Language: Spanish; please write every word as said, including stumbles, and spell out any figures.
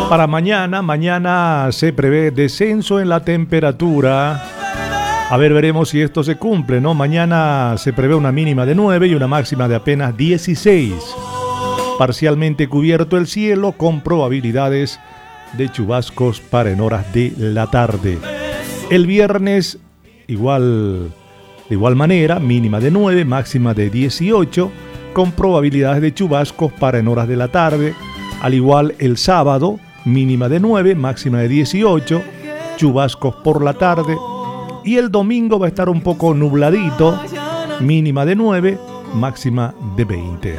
Para mañana, mañana se prevé descenso en la temperatura. A ver, veremos si esto se cumple, ¿no? Mañana se prevé una mínima de nueve y una máxima de apenas dieciséis. Parcialmente cubierto el cielo con probabilidades de chubascos para en horas de la tarde. El viernes, igual, de igual manera, mínima de nueve, máxima de dieciocho, con probabilidades de chubascos para en horas de la tarde. Al igual el sábado, mínima de nueve, máxima de dieciocho, chubascos por la tarde. Y el domingo va a estar un poco nubladito, mínima de nueve, máxima de veinte.